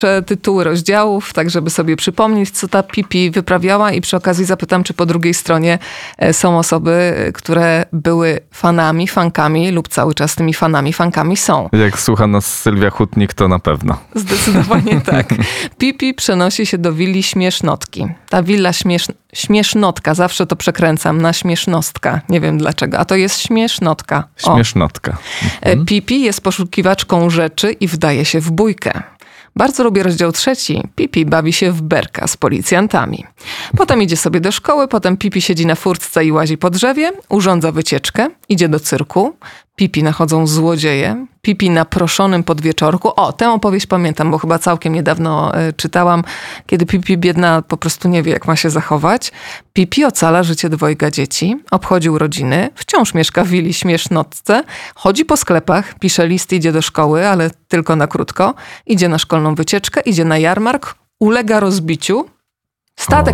tytuły rozdziałów, tak żeby sobie przypomnieć, co ta Pipi wyprawiała i przy okazji zapytam, czy po drugiej stronie są osoby, które były fanami, fankami lub cały czas tymi fanami, fankami są. Jak słucha nas Sylwia Hutnik, to na pewno. Zdecydowanie tak. Pipi przenosi się do willi Śmiesznotki. Ta willa Śmiesznotka, zawsze to przekręcam na Śmiesznostka. Nie wiem dlaczego, a to jest Śmiesznotka. Śmiesznotka. Pipi jest poszukiwaczką rzeczy i wdaje się w bójkę. Bardzo lubię rozdział 3. Pipi bawi się w berka z policjantami. Potem idzie sobie do szkoły, potem Pipi siedzi na furtce i łazi po drzewie, urządza wycieczkę, idzie do cyrku. Pipi nachodzą złodzieje. Pipi na proszonym podwieczorku. Tę opowieść pamiętam, bo chyba całkiem niedawno czytałam, kiedy Pipi biedna po prostu nie wie, jak ma się zachować. Pipi ocala życie 2 dzieci, obchodzi urodziny, wciąż mieszka w willi Śmiesznotce, chodzi po sklepach, pisze listy, idzie do szkoły, ale tylko na krótko. Idzie na szkolną wycieczkę, idzie na jarmark, ulega rozbiciu. Statek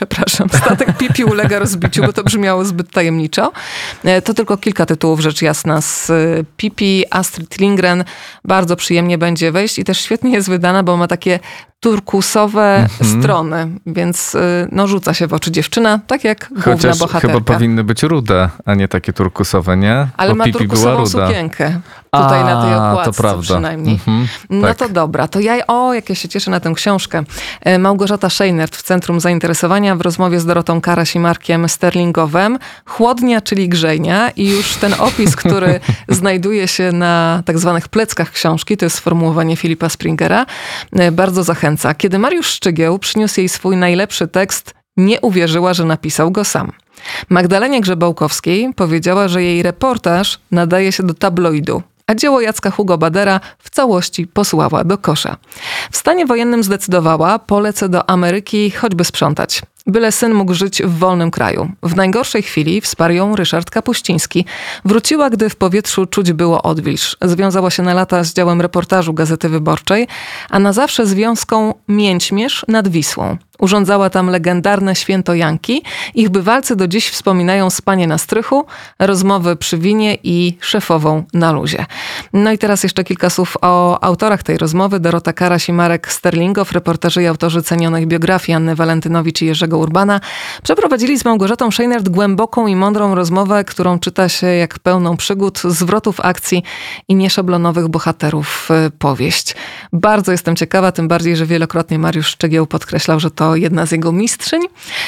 Pipi ulega rozbiciu, bo to brzmiało zbyt tajemniczo. To tylko kilka tytułów, rzecz jasna, z Pipi. Astrid Lindgren bardzo przyjemnie będzie wejść i też świetnie jest wydana, bo ma takie turkusowe strony, więc rzuca się w oczy dziewczyna, tak jak główna bohaterka. Chyba powinny być rude, a nie takie turkusowe, nie? Ale bo ma Pipi turkusową sukienkę. Tutaj na tej okładce to prawda. przynajmniej. No tak. to dobra, to jak ja się cieszę na tę książkę. Małgorzata Scheinert w centrum zainteresowania w rozmowie z Dorotą Karaś i Markiem Sterlingowem. Chłodnia, czyli grzejnia i już ten opis, który znajduje się na tak zwanych pleckach książki, to jest sformułowanie Filipa Springera, bardzo zachęca. Kiedy Mariusz Szczygieł przyniósł jej swój najlepszy tekst, nie uwierzyła, że napisał go sam. Magdalenie Grzebałkowskiej powiedziała, że jej reportaż nadaje się do tabloidu, a dzieło Jacka Hugo Badera w całości posłała do kosza. W stanie wojennym zdecydowała, polecę do Ameryki choćby sprzątać. Byle syn mógł żyć w wolnym kraju. W najgorszej chwili wsparł ją Ryszard Kapuściński. Wróciła, gdy w powietrzu czuć było odwilż. Związała się na lata z działem reportażu Gazety Wyborczej, a na zawsze z wiązką Mięćmierz nad Wisłą. Urządzała tam legendarne święto Janki. Ich bywalcy do dziś wspominają spanie na strychu, rozmowy przy winie i szefową na luzie. No i teraz jeszcze kilka słów o autorach tej rozmowy. Dorota Karaś i Marek Sterlingow, reporterzy i autorzy cenionych biografii Anny Walentynowicz i Jerzego Urbana, przeprowadzili z Małgorzatą Scheinert głęboką i mądrą rozmowę, którą czyta się jak pełną przygód, zwrotów akcji i nieszablonowych bohaterów powieść. Bardzo jestem ciekawa, tym bardziej, że wielokrotnie Mariusz Szczygieł podkreślał, że to jedna z jego mistrzyń,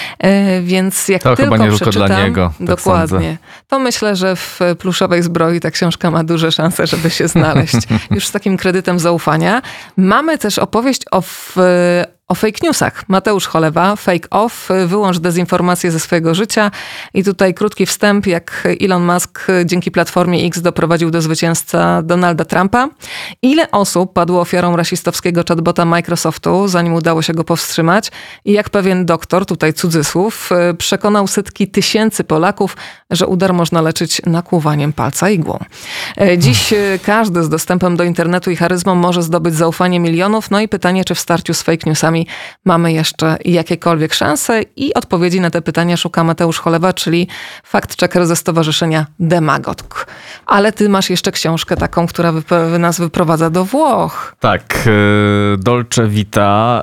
więc jak to tylko chyba nie przeczytam, tylko dla niego, tak dokładnie, sądzę. To myślę, że w pluszowej zbroi ta książka ma duże szanse, żeby się znaleźć. Już z takim kredytem zaufania. Mamy też opowieść o fake newsach. Mateusz Cholewa, Fake Off, wyłącz dezinformację ze swojego życia. I tutaj krótki wstęp, jak Elon Musk dzięki platformie X doprowadził do zwycięstwa Donalda Trumpa. Ile osób padło ofiarą rasistowskiego chatbota Microsoftu, zanim udało się go powstrzymać? I jak pewien doktor, tutaj cudzysłów, przekonał setki tysięcy Polaków, że udar można leczyć nakłuwaniem palca igłą. Dziś każdy z dostępem do internetu i charyzmą może zdobyć zaufanie milionów. No i pytanie, czy w starciu z fake newsami mamy jeszcze jakiekolwiek szanse? I odpowiedzi na te pytania szuka Mateusz Cholewa, czyli fact-checker ze stowarzyszenia Demagog. Ale ty masz jeszcze książkę taką, która nas wyprowadza do Włoch. Tak, Dolce Vita,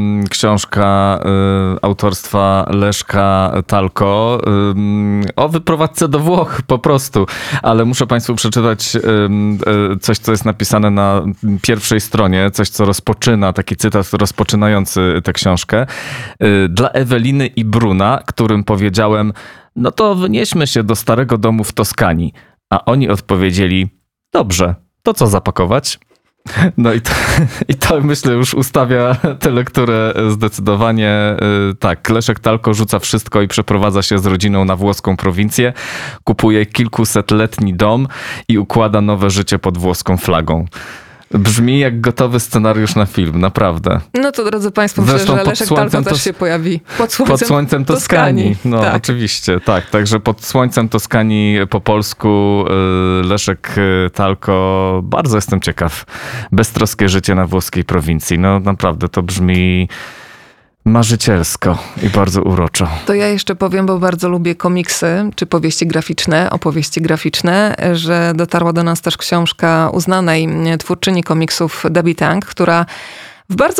książka autorstwa Leszka Talko o wyprowadzce do Włoch po prostu. Ale muszę państwu przeczytać coś, co jest napisane na pierwszej stronie, coś, co rozpoczyna, taki cytat rozpoczynający tę książkę. Dla Eweliny i Bruna, którym powiedziałem, no to wynieśmy się do starego domu w Toskanii. A oni odpowiedzieli, dobrze, to co zapakować? No i to myślę już ustawia tę lekturę zdecydowanie. Tak, Leszek Talko rzuca wszystko i przeprowadza się z rodziną na włoską prowincję, kupuje kilkusetletni dom i układa nowe życie pod włoską flagą. Brzmi jak gotowy scenariusz na film, naprawdę. No to drodzy państwo, myślę, że Leszek Talko też się pojawi pod słońcem Toskanii. No tak. Oczywiście, tak. Także pod słońcem Toskanii po polsku Leszek Talko. Bardzo jestem ciekaw. Beztroskie życie na włoskiej prowincji. No naprawdę to brzmi marzycielsko i bardzo uroczo. To ja jeszcze powiem, bo bardzo lubię komiksy, czy opowieści graficzne, że dotarła do nas też książka uznanej twórczyni komiksów Debbie Tang, która W bardzo